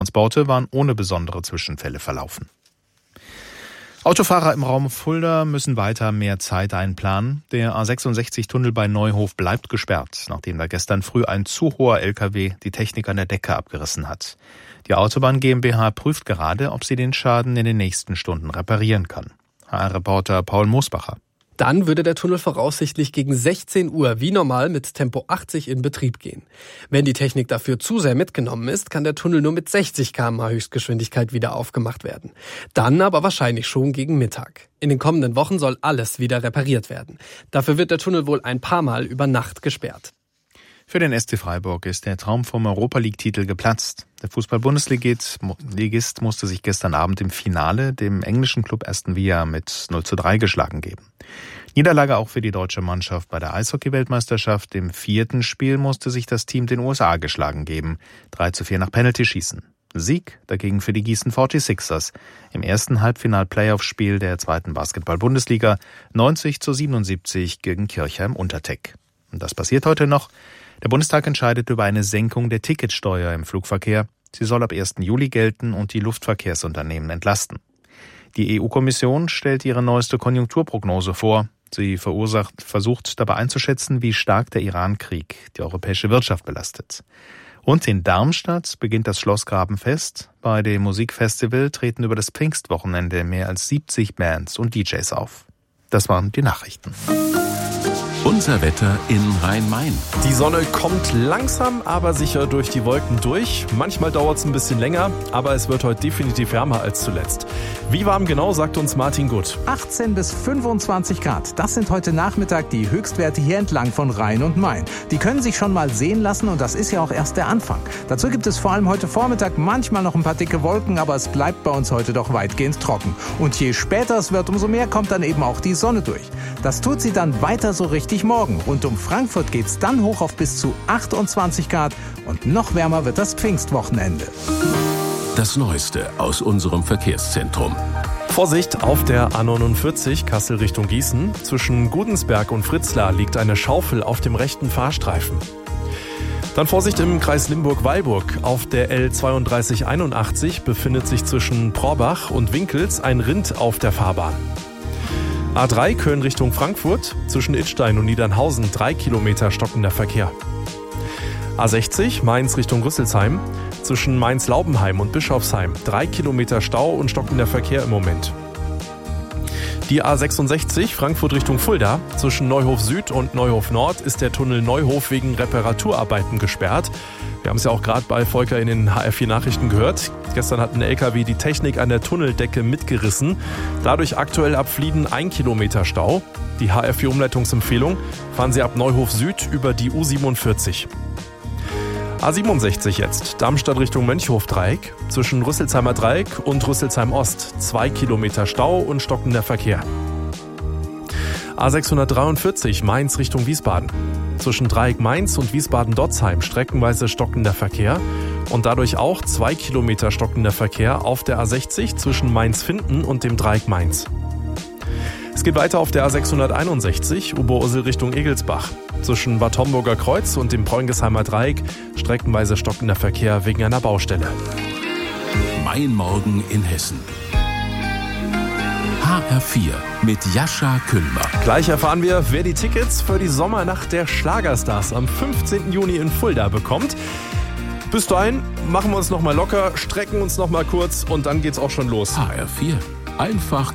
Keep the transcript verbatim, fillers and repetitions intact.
Transporte waren ohne besondere Zwischenfälle verlaufen. Autofahrer im Raum Fulda müssen weiter mehr Zeit einplanen. Der A sechsundsechzig-Tunnel bei Neuhof bleibt gesperrt, nachdem da gestern früh ein zu hoher L K W die Technik an der Decke abgerissen hat. Die Autobahn GmbH prüft gerade, ob sie den Schaden in den nächsten Stunden reparieren kann. H R-Reporter Paul Mosbacher. Dann würde der Tunnel voraussichtlich gegen sechzehn Uhr wie normal mit Tempo achtzig in Betrieb gehen. Wenn die Technik dafür zu sehr mitgenommen ist, kann der Tunnel nur mit sechzig Kilometer pro Stunde Höchstgeschwindigkeit wieder aufgemacht werden. Dann aber wahrscheinlich schon gegen Mittag. In den kommenden Wochen soll alles wieder repariert werden. Dafür wird der Tunnel wohl ein paar Mal über Nacht gesperrt. Für den S C Freiburg ist der Traum vom Europa-League-Titel geplatzt. Der Fußball-Bundesligist musste sich gestern Abend im Finale dem englischen Club Aston Villa mit null zu drei geschlagen geben. Niederlage auch für die deutsche Mannschaft bei der Eishockey-Weltmeisterschaft. Im vierten Spiel musste sich das Team den U S A geschlagen geben. drei zu vier nach Penalty-Schießen. Sieg dagegen für die Gießen forty-sixers im ersten Halbfinal-Playoff-Spiel der zweiten Basketball-Bundesliga neunzig zu siebenundsiebzig gegen Kirchheim-Untertech. Und das passiert heute noch. Der Bundestag entscheidet über eine Senkung der Ticketsteuer im Flugverkehr. Sie soll ab ersten Juli gelten und die Luftverkehrsunternehmen entlasten. Die E U-Kommission stellt ihre neueste Konjunkturprognose vor. Sie verursacht, versucht dabei einzuschätzen, wie stark der Iran-Krieg die europäische Wirtschaft belastet. Und in Darmstadt beginnt das Schlossgrabenfest. Bei dem Musikfestival treten über das Pfingstwochenende mehr als siebzig Bands und D Js auf. Das waren die Nachrichten. Unser Wetter in Rhein-Main. Die Sonne kommt langsam, aber sicher durch die Wolken durch. Manchmal dauert es ein bisschen länger, aber es wird heute definitiv wärmer als zuletzt. Wie warm genau, sagt uns Martin Gutt. achtzehn bis fünfundzwanzig Grad. Das sind heute Nachmittag die Höchstwerte hier entlang von Rhein und Main. Die können sich schon mal sehen lassen und das ist ja auch erst der Anfang. Dazu gibt es vor allem heute Vormittag manchmal noch ein paar dicke Wolken, aber es bleibt bei uns heute doch weitgehend trocken. Und je später es wird, umso mehr kommt dann eben auch die Sonne durch. Das tut sie dann weiter so richtig morgen. Rund um Frankfurt geht's dann hoch auf bis zu achtundzwanzig Grad und noch wärmer wird das Pfingstwochenende. Das Neueste aus unserem Verkehrszentrum. Vorsicht auf der A neunundvierzig Kassel Richtung Gießen. Zwischen Gudensberg und Fritzlar liegt eine Schaufel auf dem rechten Fahrstreifen. Dann Vorsicht im Kreis Limburg-Weilburg. Auf der L zweiunddreißig einundachtzig befindet sich zwischen Prorbach und Winkels ein Rind auf der Fahrbahn. A drei Köln Richtung Frankfurt, zwischen Idstein und Niedernhausen drei Kilometer stockender Verkehr. A sechzig Mainz Richtung Rüsselsheim, zwischen Mainz-Laubenheim und Bischofsheim drei Kilometer Stau und stockender Verkehr im Moment. Die A sechsundsechzig Frankfurt Richtung Fulda, zwischen Neuhof Süd und Neuhof Nord ist der Tunnel Neuhof wegen Reparaturarbeiten gesperrt. Wir haben es ja auch gerade bei Volker in den H R vier Nachrichten gehört. Gestern hat ein L K W die Technik an der Tunneldecke mitgerissen. Dadurch aktuell ab Flieden ein Kilometer Stau. Die H R vier Umleitungsempfehlung: fahren Sie ab Neuhof Süd über die U siebenundvierzig. A siebenundsechzig jetzt, Darmstadt Richtung Mönchhof-Dreieck. Zwischen Rüsselsheimer Dreieck und Rüsselsheim Ost zwei Kilometer Stau und stockender Verkehr. A sechshundertdreiundvierzig Mainz Richtung Wiesbaden. Zwischen Dreieck Mainz und Wiesbaden-Dotzheim streckenweise stockender Verkehr und dadurch auch zwei Kilometer stockender Verkehr auf der A sechzig zwischen Mainz-Finden und dem Dreieck Mainz. Es geht weiter auf der A sechshunderteinundsechzig Oberursel Richtung Egelsbach. Zwischen Bad Homburger Kreuz und dem Preungesheimer Dreieck streckenweise stockender Verkehr wegen einer Baustelle. Mein Morgen in Hessen. H R vier mit Jascha Kühlmer. Gleich erfahren wir, wer die Tickets für die Sommernacht der Schlagerstars am fünfzehnten Juni in Fulda bekommt. Bis dahin machen wir uns noch mal locker, strecken uns noch mal kurz und dann geht's auch schon los. H R vier. Einfach